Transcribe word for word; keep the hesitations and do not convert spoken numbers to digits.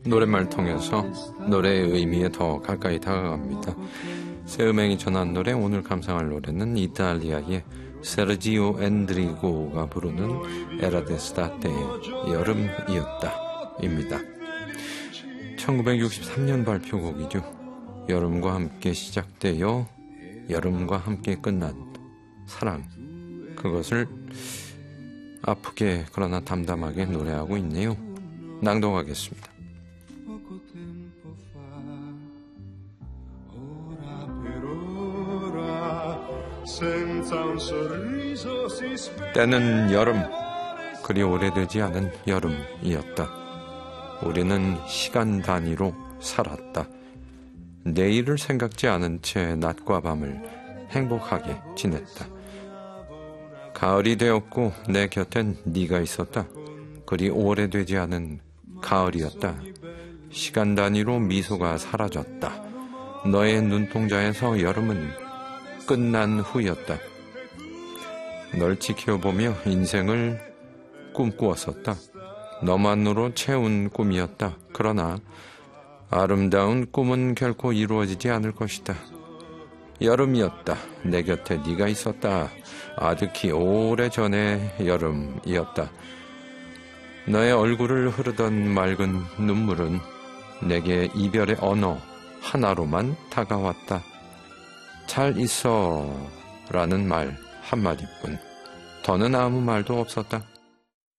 노랫말 통해서 노래의 의미에 더 가까이 다가갑니다. 새음행이 전한 노래, 오늘 감상할 노래는 이탈리아의 세르지오 엔드리고가 부르는 에라데스타테의 여름이었다 입니다. 천구백육십삼 년 발표곡이죠. 여름과 함께 시작되어 여름과 함께 끝난 사랑, 그것을 아프게 그러나 담담하게 노래하고 있네요. 낭독하겠습니다. 때는 여름, 그리 오래되지 않은 여름이었다. 우리는 시간 단위로 살았다. 내일을 생각지 않은 채 낮과 밤을 행복하게 지냈다. 가을이 되었고 내 곁엔 네가 있었다. 그리 오래되지 않은 가을이었다. 시간 단위로 미소가 사라졌다. 너의 눈동자에서 여름은 끝난 후였다. 널 지켜보며 인생을 꿈꾸었었다. 너만으로 채운 꿈이었다. 그러나 아름다운 꿈은 결코 이루어지지 않을 것이다. 여름이었다. 내 곁에 네가 있었다. 아득히 오래전의 여름이었다. 너의 얼굴을 흐르던 맑은 눈물은 내게 이별의 언어 하나로만 다가왔다. 잘 있어 라는 말 한마디뿐. 더는 아무 말도 없었다.